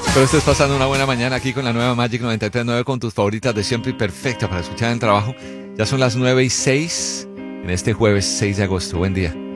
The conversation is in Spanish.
Pero estés pasando una buena mañana aquí con la nueva Magic 93.9 con tus favoritas de siempre y perfecta para escuchar en el trabajo. Ya son las 9:06 en este jueves 6 de agosto. Buen día.